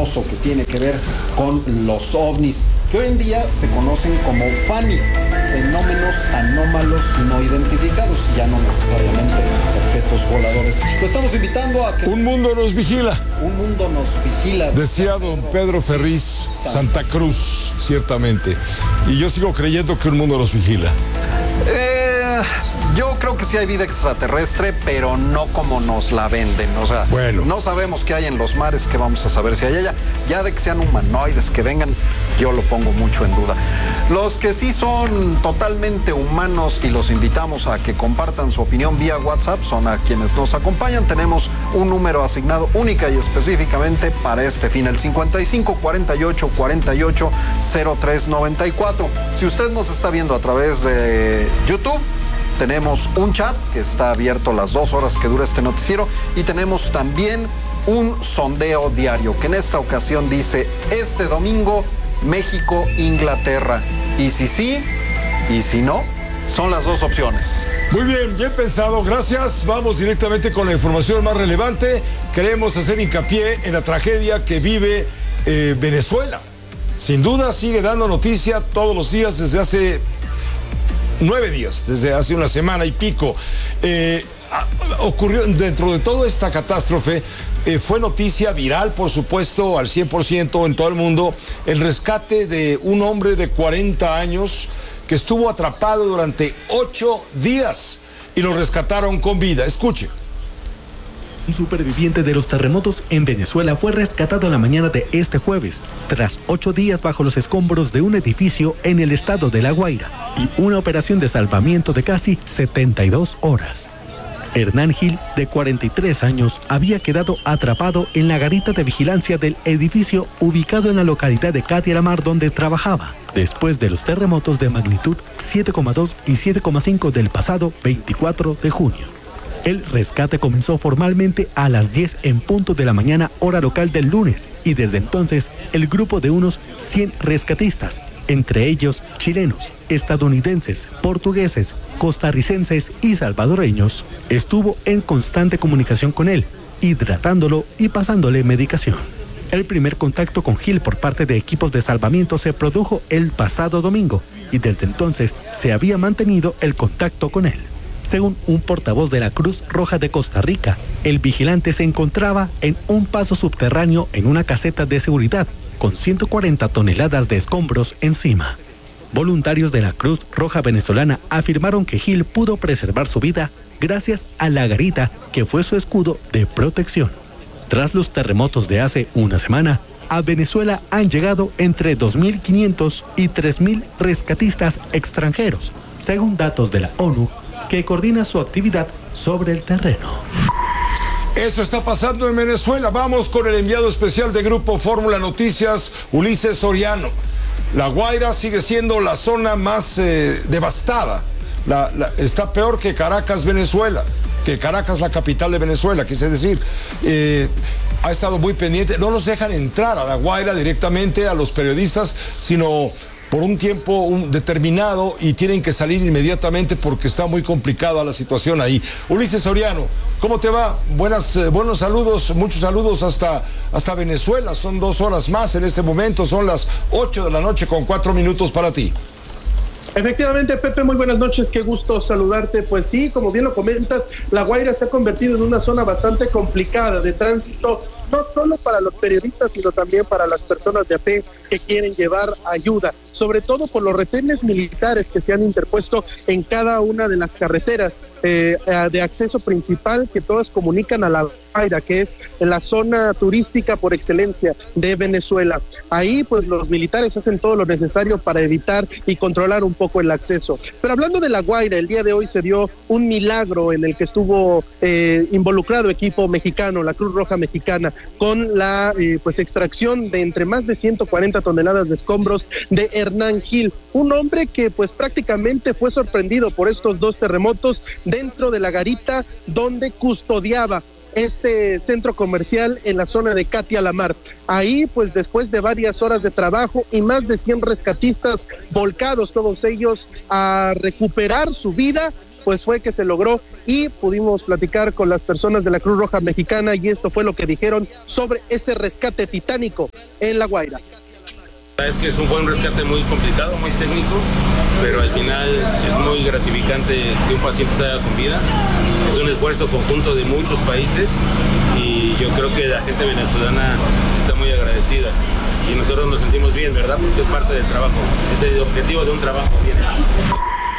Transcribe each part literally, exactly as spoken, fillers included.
famoso que tiene que ver con los ovnis, que hoy en día se conocen como FANI, fenómenos anómalos no identificados, ya no necesariamente objetos voladores. Lo estamos invitando a que... Un mundo nos vigila. Un mundo nos vigila. Decía don Pedro Ferriz, Santa Cruz, ciertamente. Y yo sigo creyendo que un mundo nos vigila. Eh, yo creo que sí hay vida extraterrestre, pero no como nos la venden. O sea, bueno. No sabemos qué hay en los mares, que vamos a saber si hay allá. Ya de que sean humanoides, que vengan, yo lo pongo mucho en duda. Los que sí son totalmente humanos y los invitamos a que compartan su opinión vía WhatsApp son a quienes nos acompañan. Tenemos un número asignado única y específicamente para este fin, el cincuenta y cinco cuarenta y ocho cuarenta y ocho cero tres noventa y cuatro. Si usted nos está viendo a través de YouTube, tenemos un chat que está abierto las dos horas que dura este noticiero y tenemos también un sondeo diario que en esta ocasión dice: este domingo México, Inglaterra. Y si sí, y si no, son las dos opciones. Muy bien, bien pensado, gracias. Vamos directamente con la información más relevante. Queremos hacer hincapié en la tragedia que vive eh, Venezuela. Sin duda sigue dando noticia todos los días desde hace nueve días, desde hace una semana y pico. Eh, ocurrió dentro de toda esta catástrofe. Eh, fue noticia viral, por supuesto, al cien por ciento en todo el mundo, el rescate de un hombre de cuarenta años que estuvo atrapado durante ocho días y lo rescataron con vida. Escuche. Un superviviente de los terremotos en Venezuela fue rescatado la mañana de este jueves, tras ocho días bajo los escombros de un edificio en el estado de La Guaira y una operación de salvamiento de casi setenta y dos horas. Hernán Gil, de cuarenta y tres años, había quedado atrapado en la garita de vigilancia del edificio ubicado en la localidad de Catia la Mar, donde trabajaba, después de los terremotos de magnitud siete coma dos y siete coma cinco del pasado veinticuatro de junio. El rescate comenzó formalmente a las diez en punto de la mañana, hora local del lunes, y desde entonces el grupo de unos cien rescatistas, entre ellos chilenos, estadounidenses, portugueses, costarricenses y salvadoreños, estuvo en constante comunicación con él, hidratándolo y pasándole medicación. El primer contacto con Gil por parte de equipos de salvamiento se produjo el pasado domingo, y desde entonces se había mantenido el contacto con él. Según un portavoz de la Cruz Roja de Costa Rica, el vigilante se encontraba en un paso subterráneo en una caseta de seguridad, con ciento cuarenta toneladas de escombros encima. Voluntarios de la Cruz Roja venezolana afirmaron que Gil pudo preservar su vida gracias a la garita que fue su escudo de protección. Tras los terremotos de hace una semana, a Venezuela han llegado entre dos mil quinientos y tres mil rescatistas extranjeros, según datos de la ONU, que coordina su actividad sobre el terreno. Eso está pasando en Venezuela. Vamos con el enviado especial de Grupo Fórmula Noticias, Ulises Soriano. La Guaira sigue siendo la zona más eh, devastada. La, la, está peor que Caracas, Venezuela, que Caracas, la capital de Venezuela, quise decir. Eh, ha estado muy pendiente. No nos dejan entrar a La Guaira directamente a los periodistas, sino por un tiempo un determinado, y tienen que salir inmediatamente porque está muy complicada la situación ahí. Ulises Soriano, ¿cómo te va? Buenas, eh, buenos saludos, muchos saludos hasta, hasta Venezuela. Son dos horas más en este momento, son las ocho de la noche con cuatro minutos para ti. Efectivamente, Pepe, muy buenas noches, qué gusto saludarte. Pues sí, como bien lo comentas, La Guaira se ha convertido en una zona bastante complicada de tránsito, no solo para los periodistas, sino también para las personas de a pie que quieren llevar ayuda, sobre todo por los retenes militares que se han interpuesto en cada una de las carreteras eh, de acceso principal que todas comunican a La Guaira, que es la zona turística por excelencia de Venezuela. Ahí pues los militares hacen todo lo necesario para evitar y controlar un poco el acceso. Pero hablando de La Guaira, el día de hoy se dio un milagro en el que estuvo eh, involucrado equipo mexicano, la Cruz Roja Mexicana, con la eh, pues extracción de entre más de ciento cuarenta toneladas de escombros de Hernán Gil, un hombre que pues prácticamente fue sorprendido por estos dos terremotos dentro de la garita donde custodiaba este centro comercial en la zona de Catia la Mar. Ahí, pues después de varias horas de trabajo y más de cien rescatistas volcados, todos ellos a recuperar su vida, pues fue que se logró y pudimos platicar con las personas de la Cruz Roja Mexicana y esto fue lo que dijeron sobre este rescate titánico en La Guaira. Es que es un buen rescate muy complicado, muy técnico, pero al final es muy gratificante que un paciente salga con vida. Es un esfuerzo conjunto de muchos países y yo creo que la gente venezolana está muy agradecida y nosotros nos sentimos bien, ¿verdad? Porque es parte del trabajo, es el objetivo de un trabajo bien hecho.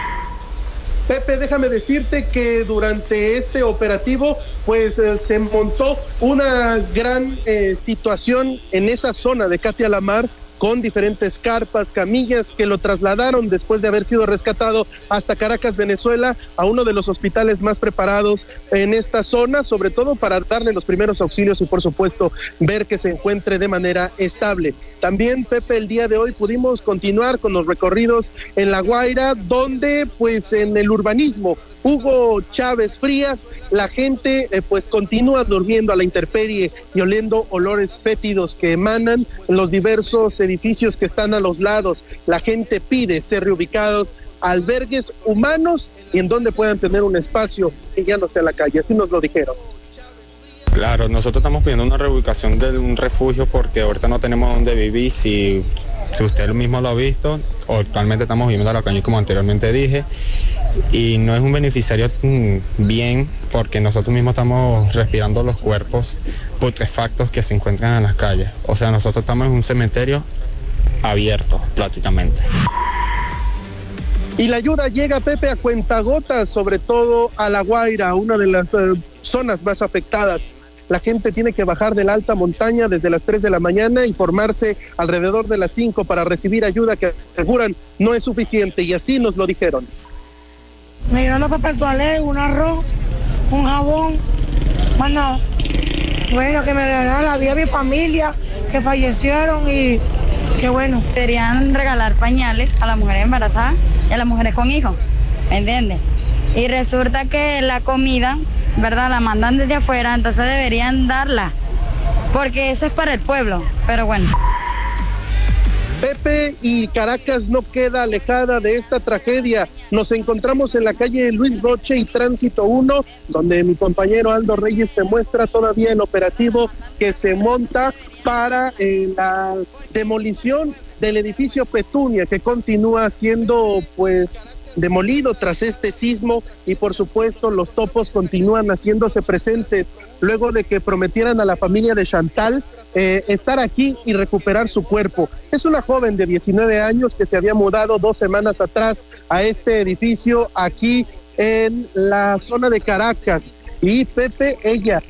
Pepe, déjame decirte que durante este operativo pues eh, se montó una gran eh, situación en esa zona de Katia la Mar, con diferentes carpas, camillas que lo trasladaron después de haber sido rescatado hasta Caracas, Venezuela, a uno de los hospitales más preparados en esta zona, sobre todo para darle los primeros auxilios y por supuesto ver que se encuentre de manera estable. También, Pepe, el día de hoy pudimos continuar con los recorridos en La Guaira, donde pues en el urbanismo Hugo Chávez Frías, la gente eh, pues continúa durmiendo a la intemperie y oliendo olores fétidos que emanan en los diversos edificios que están a los lados. La gente pide ser reubicados a albergues humanos y en donde puedan tener un espacio que ya no sea la calle, así nos lo dijeron. Claro, nosotros estamos pidiendo una reubicación de un refugio porque ahorita no tenemos dónde vivir. Si, si usted mismo lo ha visto, actualmente estamos viviendo en la calle como anteriormente dije, y no es un beneficiario bien porque nosotros mismos estamos respirando los cuerpos putrefactos que se encuentran en las calles. O sea, nosotros estamos en un cementerio abierto prácticamente. Y la ayuda llega, Pepe, a cuentagotas, sobre todo a La Guaira, una de las eh, zonas más afectadas. La gente tiene que bajar de la alta montaña desde las tres de la mañana y formarse alrededor de las cinco para recibir ayuda que aseguran no es suficiente, y así nos lo dijeron. Me dieron los papel toalé, un arroz, un jabón, más nada. Bueno, que me regalaron la vida a mi familia, que fallecieron y qué bueno. Deberían regalar pañales a las mujeres embarazadas y a las mujeres con hijos, ¿me entiendes? Y resulta que la comida, ¿verdad?, la mandan desde afuera, entonces deberían darla, porque eso es para el pueblo, pero bueno. Pepe, y Caracas no queda alejada de esta tragedia. Nos encontramos en la calle Luis Roche y Tránsito uno, donde mi compañero Aldo Reyes te muestra todavía el operativo que se monta para eh, la demolición del edificio Petunia, que continúa siendo pues demolido tras este sismo, y por supuesto los topos continúan haciéndose presentes luego de que prometieran a la familia de Chantal eh, estar aquí y recuperar su cuerpo. Es una joven de diecinueve años que se había mudado dos semanas atrás a este edificio aquí en la zona de Caracas, y Pepe, ella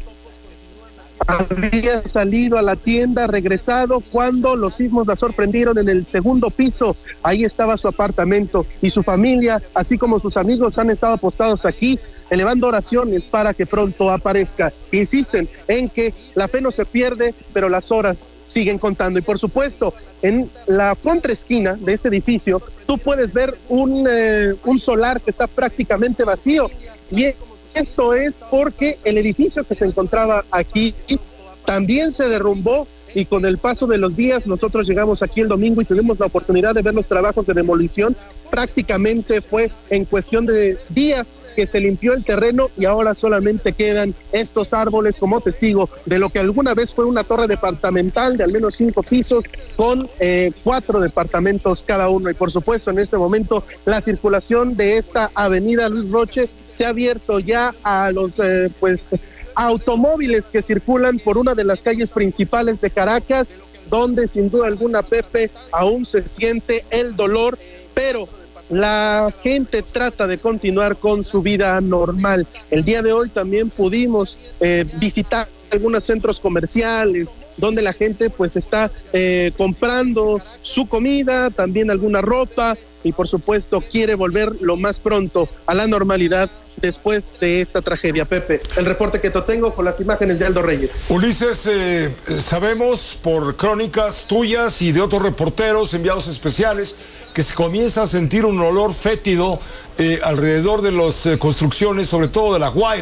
había salido a la tienda, regresado cuando los sismos la sorprendieron en el segundo piso. Ahí estaba su apartamento y su familia, así como sus amigos, han estado apostados aquí, elevando oraciones para que pronto aparezca. Insisten en que la fe no se pierde, pero las horas siguen contando. Y por supuesto, en la contraesquina de este edificio, tú puedes ver un, eh, un solar que está prácticamente vacío, y esto es porque el edificio que se encontraba aquí también se derrumbó, y con el paso de los días nosotros llegamos aquí el domingo y tuvimos la oportunidad de ver los trabajos de demolición. Prácticamente fue en cuestión de días que se limpió el terreno y ahora solamente quedan estos árboles como testigo de lo que alguna vez fue una torre departamental de al menos cinco pisos con eh, cuatro departamentos cada uno. Y por supuesto, en este momento la circulación de esta avenida Luis Roche se ha abierto ya a los eh, pues automóviles que circulan por una de las calles principales de Caracas, donde sin duda alguna, Pepe, aún se siente el dolor, pero la gente trata de continuar con su vida normal. El día de hoy también pudimos eh, visitar algunos centros comerciales donde la gente pues está eh, comprando su comida, también alguna ropa, y por supuesto quiere volver lo más pronto a la normalidad después de esta tragedia. Pepe, el reporte que te tengo con las imágenes de Aldo Reyes. Ulises, eh, sabemos por crónicas tuyas y de otros reporteros, enviados especiales, que se comienza a sentir un olor fétido eh, alrededor de las eh, construcciones, sobre todo de La Guaira,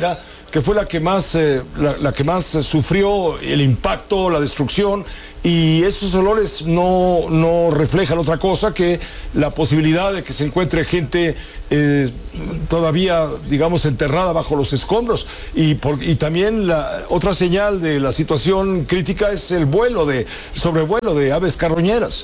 que fue la que más, eh, la, la que más sufrió el impacto, la destrucción, y esos olores no, no reflejan otra cosa que la posibilidad de que se encuentre gente eh, todavía, digamos, enterrada bajo los escombros. Y, por, y también la otra señal de la situación crítica es el vuelo de, sobrevuelo de aves carroñeras.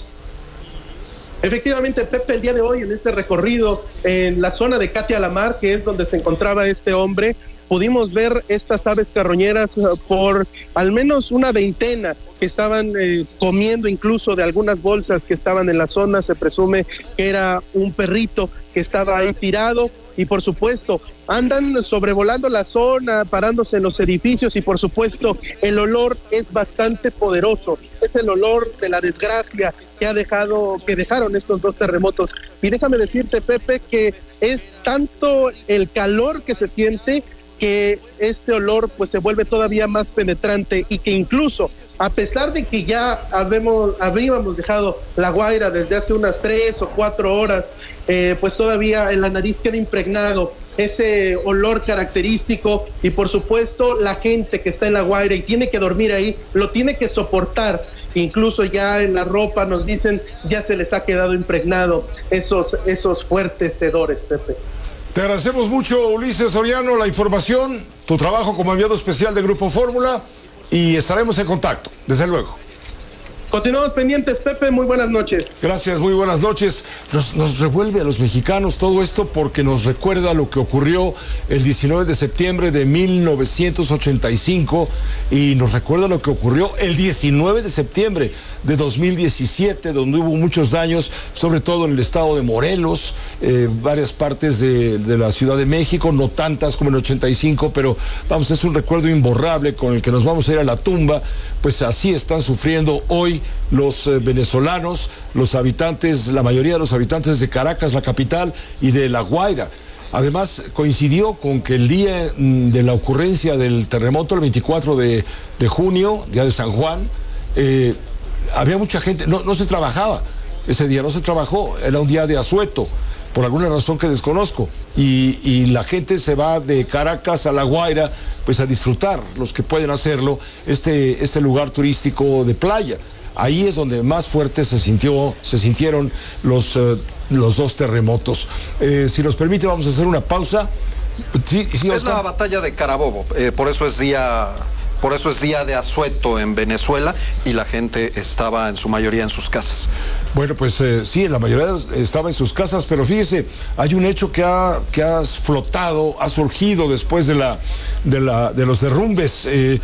Efectivamente, Pepe, el día de hoy en este recorrido en la zona de Catia-la-Mar, que es donde se encontraba este hombre, pudimos ver estas aves carroñeras por al menos una veintena que estaban eh, comiendo incluso de algunas bolsas que estaban en la zona. Se presume que era un perrito que estaba ahí tirado, y por supuesto andan sobrevolando la zona, parándose en los edificios, y por supuesto el olor es bastante poderoso. Es el olor de la desgracia que ha dejado, que dejaron estos dos terremotos. Y déjame decirte, Pepe, que es tanto el calor que se siente que este olor pues se vuelve todavía más penetrante, y que incluso a pesar de que ya habemos, habíamos dejado La Guaira desde hace unas tres o cuatro horas, eh, pues todavía en la nariz queda impregnado ese olor característico, y por supuesto la gente que está en La Guaira y tiene que dormir ahí, lo tiene que soportar. Incluso ya en la ropa nos dicen, ya se les ha quedado impregnado esos, esos fuertes hedores, Pepe. Te agradecemos mucho, Ulises Soriano, la información, tu trabajo como enviado especial de Grupo Fórmula, y estaremos en contacto, desde luego. Continuamos pendientes, Pepe, muy buenas noches. Gracias, muy buenas noches. Nos, nos revuelve a los mexicanos todo esto porque nos recuerda lo que ocurrió el diecinueve de septiembre de mil novecientos ochenta y cinco, y nos recuerda lo que ocurrió el diecinueve de septiembre de dos mil diecisiete, donde hubo muchos daños, sobre todo en el estado de Morelos, eh, varias partes de, de la Ciudad de México, no tantas como en ochenta y cinco, pero vamos, es un recuerdo imborrable con el que nos vamos a ir a la tumba. Pues así están sufriendo hoy los eh, venezolanos, los habitantes, la mayoría de los habitantes de Caracas, la capital, y de La Guaira. Además, coincidió con que el día mm, de la ocurrencia del terremoto, el veinticuatro de junio, día de San Juan, eh, había mucha gente, no, no se trabajaba, ese día no se trabajó, era un día de asueto, por alguna razón que desconozco, y, y la gente se va de Caracas a La Guaira, pues a disfrutar, los que pueden hacerlo, este, este lugar turístico de playa. Ahí es donde más fuerte se sintió, se sintieron los, uh, los dos terremotos. Eh, si nos permite, vamos a hacer una pausa. Sí, sí, es la batalla de Carabobo, eh, por eso es día... Por eso es día de asueto en Venezuela, y la gente estaba en su mayoría en sus casas. Bueno, pues eh, sí, la mayoría estaba en sus casas, pero fíjese, hay un hecho que ha, que ha flotado, ha surgido después de, la, de, la, de los derrumbes. Eh,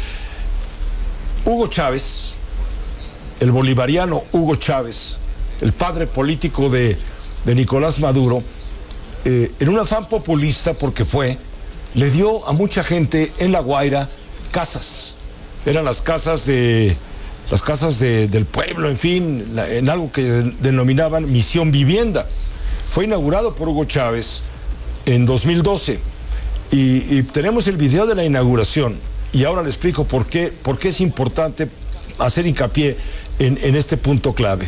Hugo Chávez, el bolivariano Hugo Chávez, el padre político de, de Nicolás Maduro, eh, en un afán populista, porque fue, le dio a mucha gente en La Guaira casas, eran las casas de las casas de, del pueblo, en fin, la, en algo que de, denominaban Misión Vivienda. Fue inaugurado por Hugo Chávez en dos mil doce, y, y tenemos el video de la inauguración, y ahora le explico por qué, por qué es importante hacer hincapié en, en este punto clave.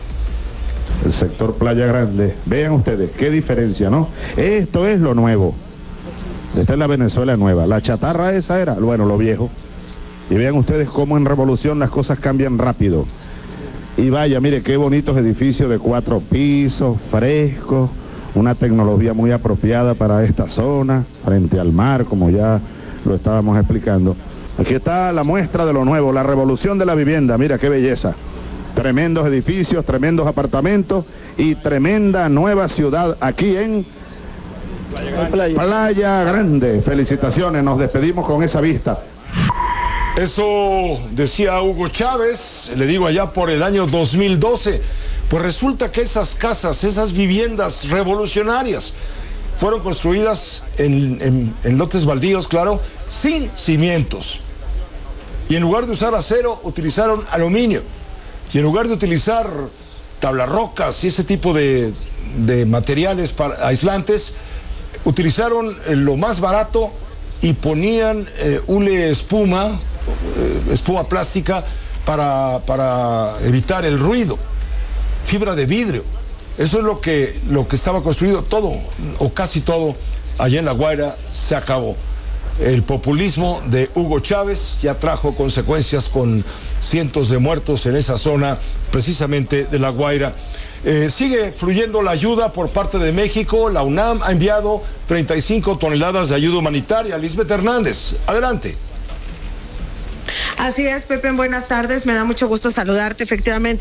El sector Playa Grande, vean ustedes qué diferencia, ¿no? Esto es lo nuevo. Esta es la Venezuela nueva. La chatarra esa era, bueno, lo viejo. Y vean ustedes cómo en revolución las cosas cambian rápido. Y vaya, mire qué bonitos edificios de cuatro pisos, frescos, una tecnología muy apropiada para esta zona, frente al mar, como ya lo estábamos explicando. Aquí está la muestra de lo nuevo, la revolución de la vivienda. Mira qué belleza. Tremendos edificios, tremendos apartamentos y tremenda nueva ciudad aquí en Playa. Playa Grande. Felicitaciones, nos despedimos con esa vista. Eso decía Hugo Chávez, le digo, allá por el año dos mil doce. Pues resulta que esas casas, esas viviendas revolucionarias, fueron construidas en, en, en lotes baldíos, claro, sin cimientos. Y en lugar de usar acero, utilizaron aluminio. Y en lugar de utilizar tablarrocas y ese tipo de, de materiales para, aislantes, utilizaron eh, lo más barato y ponían eh, hule espuma, eh, espuma plástica para, para evitar el ruido, fibra de vidrio. Eso es lo que, lo que estaba construido, todo o casi todo allá en La Guaira se acabó. el populismo de Hugo Chávez ya trajo consecuencias con cientos de muertos en esa zona, precisamente de La Guaira. Eh, sigue fluyendo la ayuda por parte de México. La UNAM ha enviado treinta y cinco toneladas de ayuda humanitaria. Lisbeth Hernández, adelante. Así es, Pepe, buenas tardes. Me da mucho gusto saludarte, efectivamente.